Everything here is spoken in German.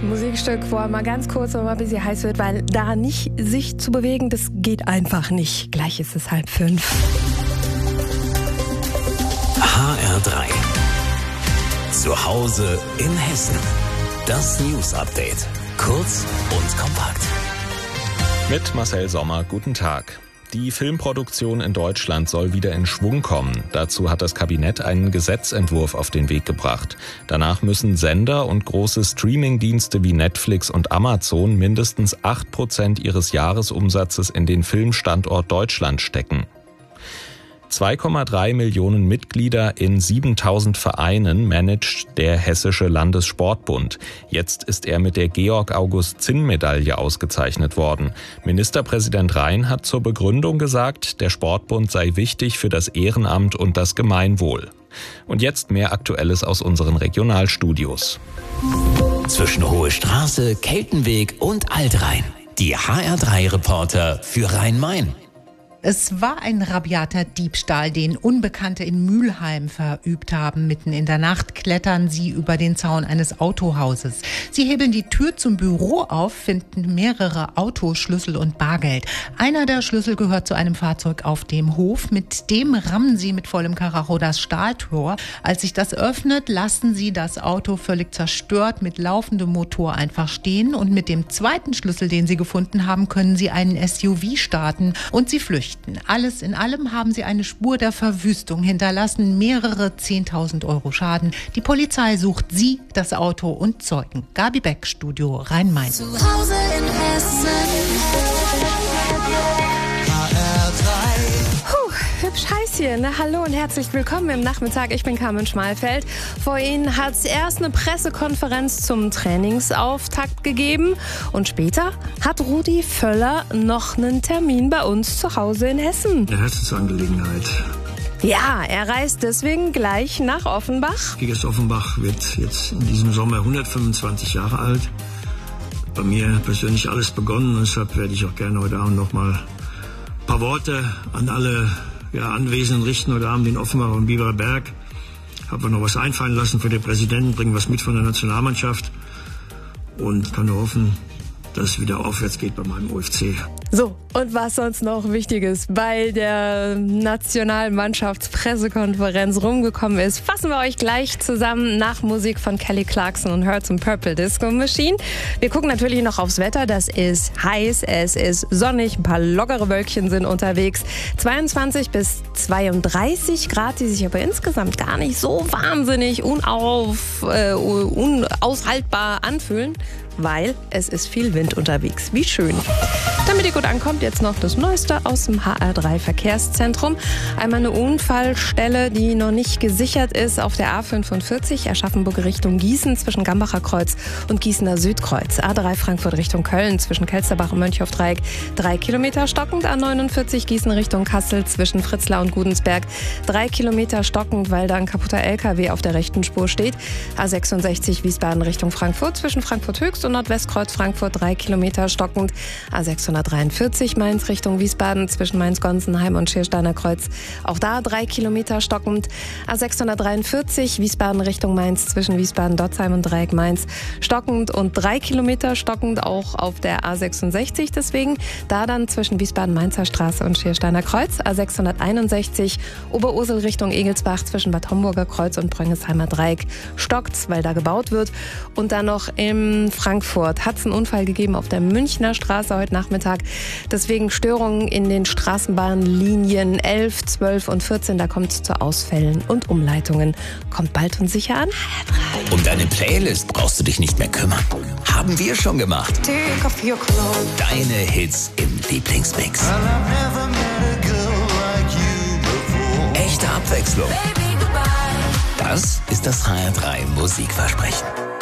Musikstück, wo er mal ganz kurz noch mal ein bisschen heiß wird, weil da nicht sich zu bewegen, das geht einfach nicht. Gleich ist es 4:30. HR3. Zu Hause in Hessen. Das News-Update. Kurz und kompakt. Mit Marcel Sommer, guten Tag. Die Filmproduktion in Deutschland soll wieder in Schwung kommen. Dazu hat das Kabinett einen Gesetzentwurf auf den Weg gebracht. Danach müssen Sender und große Streamingdienste wie Netflix und Amazon mindestens 8% ihres Jahresumsatzes in den Filmstandort Deutschland stecken. 2,3 Millionen Mitglieder in 7.000 Vereinen managt der Hessische Landessportbund. Jetzt ist er mit der Georg-August-Zinn-Medaille ausgezeichnet worden. Ministerpräsident Rhein hat zur Begründung gesagt, der Sportbund sei wichtig für das Ehrenamt und das Gemeinwohl. Und jetzt mehr Aktuelles aus unseren Regionalstudios. Zwischen Hohe Straße, Keltenweg und Altrhein. Die HR3-Reporter für Rhein-Main. Es war ein rabiater Diebstahl, den Unbekannte in Mülheim verübt haben. Mitten in der Nacht klettern sie über den Zaun eines Autohauses. Sie hebeln die Tür zum Büro auf, finden mehrere Autoschlüssel und Bargeld. Einer der Schlüssel gehört zu einem Fahrzeug auf dem Hof. Mit dem rammen sie mit vollem Karacho das Stahltor. Als sich das öffnet, lassen sie das Auto völlig zerstört mit laufendem Motor einfach stehen. Und mit dem zweiten Schlüssel, den sie gefunden haben, können sie einen SUV starten und sie flüchten. Alles in allem haben sie eine Spur der Verwüstung hinterlassen, mehrere 10.000 Euro Schaden. Die Polizei sucht sie, das Auto und Zeugen. Gabi Beck, Studio Rhein-Main. Zu Hause in Hessen. Hübsch heiß hier, ne? Hallo und herzlich willkommen im Nachmittag. Ich bin Carmen Schmalfeld. Vor Ihnen hat es erst eine Pressekonferenz zum Trainingsauftakt gegeben und später hat Rudi Völler noch einen Termin bei uns zu Hause in Hessen. Eine Herzensangelegenheit. Ja, er reist deswegen gleich nach Offenbach. Kickers Offenbach wird jetzt in diesem Sommer 125 Jahre alt. Bei mir persönlich alles begonnen, deshalb werde ich auch gerne heute Abend noch mal ein paar Worte an alle Anwesenden richten heute Abend in Offenbach und Biberer Berg. Habe mir noch was einfallen lassen für den Präsidenten, bringen was mit von der Nationalmannschaft und kann nur hoffen, dass es wieder aufwärts geht bei meinem UFC. So, und was sonst noch Wichtiges bei der Nationalmannschaftspressekonferenz rumgekommen ist, fassen wir euch gleich zusammen nach Musik von Kelly Clarkson und Her zum Purple Disco Machine. Wir gucken natürlich noch aufs Wetter. Das ist heiß, es ist sonnig, ein paar lockere Wölkchen sind unterwegs. 22 bis 32 Grad, die sich aber insgesamt gar nicht so wahnsinnig unaushaltbar anfühlen, weil es ist viel Wind unterwegs. Wie schön. Damit ihr gut ankommt, jetzt noch das Neueste aus dem HR3 Verkehrszentrum. Einmal eine Unfallstelle, die noch nicht gesichert ist auf der A45 Aschaffenburg Richtung Gießen zwischen Gambacher Kreuz und Gießener Südkreuz. A3 Frankfurt Richtung Köln zwischen Kelsterbach und Mönchhofdreieck 3 Kilometer stockend. A49 Gießen Richtung Kassel zwischen Fritzlar und Gudensberg 3 Kilometer stockend, weil da ein kaputter LKW auf der rechten Spur steht. A66 Wiesbaden Richtung Frankfurt zwischen Frankfurt Höchst und Nordwestkreuz Frankfurt 3 Kilometer stockend. A643 Mainz Richtung Wiesbaden zwischen Mainz-Gonsenheim und Schiersteiner Kreuz. Auch da 3 Kilometer stockend. A643 Wiesbaden Richtung Mainz zwischen Wiesbaden-Dotzheim und Dreieck Mainz stockend und 3 Kilometer stockend auch auf der A66. Deswegen da dann zwischen Wiesbaden-Mainzer Straße und Schiersteiner Kreuz. A661 Oberursel Richtung Egelsbach zwischen Bad Homburger Kreuz und Bröngesheimer Dreieck stockt's, weil da gebaut wird. Und dann noch in Frankfurt hat es einen Unfall gegeben auf der Münchner Straße heute Nachmittag. Deswegen Störungen in den Straßenbahnlinien 11, 12 und 14. Da kommt es zu Ausfällen und Umleitungen. Kommt bald und sicher an. Um deine Playlist brauchst du dich nicht mehr kümmern. Haben wir schon gemacht. Deine Hits im Lieblingsmix. Echte Abwechslung. Das ist das HR3 Musikversprechen.